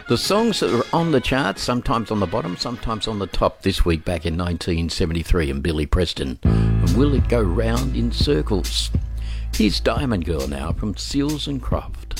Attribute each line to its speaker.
Speaker 1: The songs that are on the charts, sometimes on the bottom, sometimes on the top. This week back in 1973 and Billy Preston. And will it go round in circles? Here's Diamond Girl now from Seals and Croft.